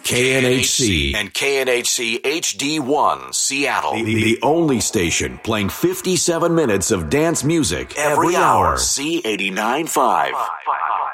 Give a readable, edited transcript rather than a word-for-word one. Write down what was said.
KNHC and KNHC HD1 Seattle. The only station playing 57 minutes of dance music every hour. C89.5.